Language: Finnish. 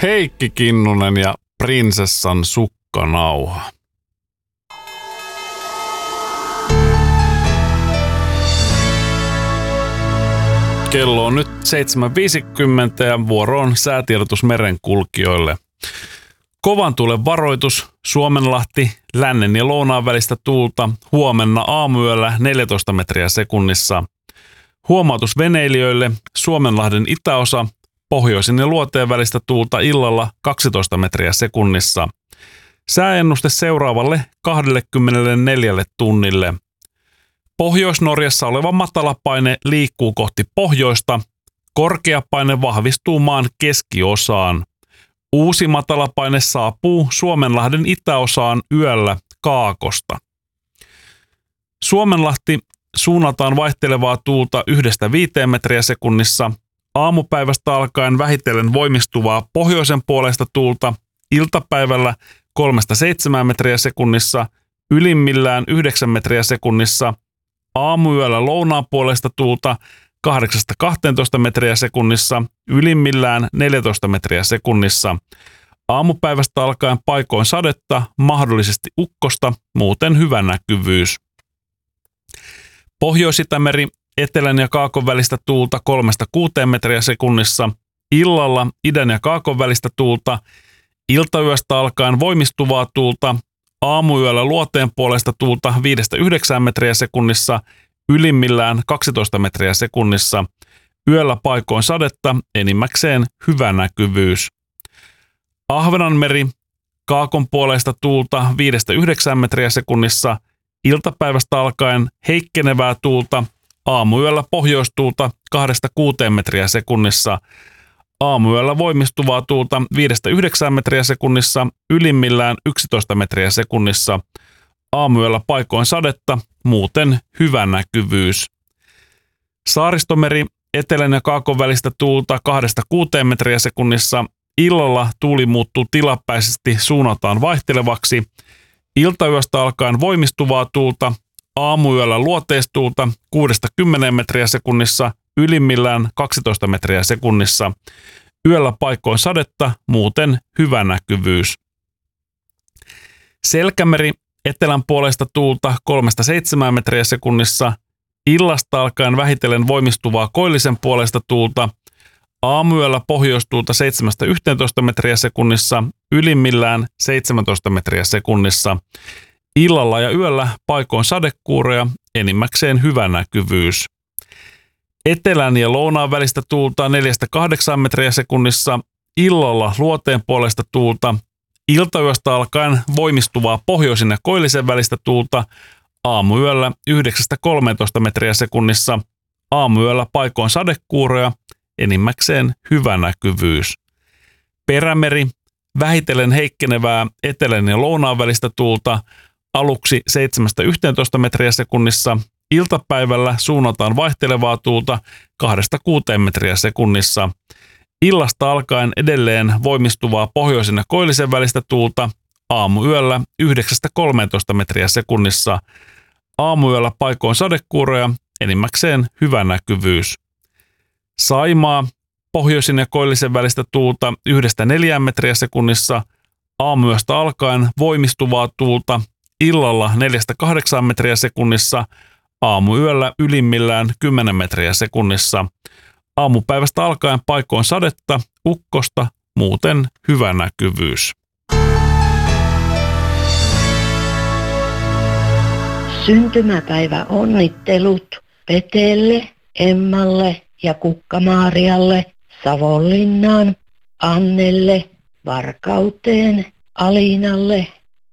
Heikki Kinnunen ja prinsessan sukkanauha. Kello on nyt 7.50 ja vuoro on säätiedotus merenkulkijoille. Kovan tuulen varoitus, Suomenlahti, lännen ja lounaan välistä tuulta, huomenna aamuyöllä 14 metriä sekunnissa. Huomautus veneilijöille, Suomenlahden itäosa, pohjoisin ja luoteen välistä tuulta illalla 12 metriä sekunnissa. Sääennuste seuraavalle 24 tunnille. Pohjois-Norjassa oleva matalapaine liikkuu kohti pohjoista. Korkeapaine vahvistuu maan keskiosaan. Uusi matalapaine saapuu Suomenlahden itäosaan yöllä kaakosta. Suomenlahti suunnataan vaihtelevaa tuulta 1-5 metriä sekunnissa. Aamupäivästä alkaen vähitellen voimistuvaa pohjoisen puolesta tuulta. Iltapäivällä 3-7 metriä sekunnissa. Ylimmillään 9 metriä sekunnissa. Aamuyöllä lounaan puolesta tuulta 8-12 metriä sekunnissa, ylimmillään 14 metriä sekunnissa. Aamupäivästä alkaen paikoin sadetta, mahdollisesti ukkosta, muuten hyvä näkyvyys. Pohjois-Itämeri, etelän ja kaakon välistä tuulta 3-6 metriä sekunnissa. Illalla idän ja kaakon välistä tuulta. Iltayöstä alkaen voimistuvaa tuulta. Aamuyöllä luoteen puolesta tuulta 5-9 metriä sekunnissa, ylimmillään 12 metriä sekunnissa. Yöllä paikoin sadetta, enimmäkseen hyvä näkyvyys. Ahvenanmeri, kaakon puolesta tuulta 5-9 metriä sekunnissa, iltapäivästä alkaen heikkenevää tuulta, aamuyöllä pohjoistuulta 2-6 metriä sekunnissa. Aamuyöllä voimistuvaa tuulta 5-9 metriä sekunnissa, ylimmillään 11 metriä sekunnissa. Aamuyöllä paikoin sadetta, muuten hyvä näkyvyys. Saaristomeri, etelän ja kaakon välistä tuulta 2-6 metriä sekunnissa. Illalla tuuli muuttuu tilapäisesti suunnataan vaihtelevaksi. Iltayöstä alkaen voimistuvaa tuulta, aamuyöllä luoteistuulta 6-10 metriä sekunnissa, ylimmillään 12 metriä sekunnissa. Yöllä paikoin sadetta, muuten hyvä näkyvyys. Selkämeri, etelän puolesta tuulta 3-7 metriä sekunnissa. Illasta alkaen vähitellen voimistuvaa koillisen puolesta tuulta. Aamuyöllä pohjoistuulta 7-11 metriä sekunnissa, ylimmillään 17 metriä sekunnissa. Illalla ja yöllä paikoin sadekuuroja, enimmäkseen hyvä näkyvyys. Etelän ja lounaan välistä tuulta 4-8 metriä sekunnissa, illalla luoteen puolesta tuulta. Iltayöstä alkaen voimistuvaa pohjoisin ja koillisen välistä tuulta, aamuyöllä 9-13 metriä sekunnissa. Aamuyöllä paikoin sadekuuroja, enimmäkseen hyvä näkyvyys. Perämeri, vähitellen heikkenevää etelän ja lounaan välistä tuulta, aluksi 7-11 metriä sekunnissa. Iltapäivällä suunnataan vaihtelevaa tuulta 2-6 metriä sekunnissa. Illasta alkaen edelleen voimistuvaa pohjoisen ja koillisen välistä tuulta, aamuyöllä 9-13 metriä sekunnissa. Aamuyöllä paikoin sadekuuroja, enimmäkseen hyvä näkyvyys. Saimaa, pohjoisin ja koillisen välistä tuulta 1-4 metriä sekunnissa. Aamuyöstä alkaen voimistuvaa tuulta, illalla 4-8 metriä sekunnissa. Aamuyöllä ylimmillään 10 metriä sekunnissa. Aamupäivästä alkaen paikoin sadetta, ukkosta, muuten hyvä näkyvyys. Syntymäpäivä onnittelut Petelle, Emmalle ja Kukka-Maarialle, Savonlinnaan, Annelle, Varkauteen, Alinalle,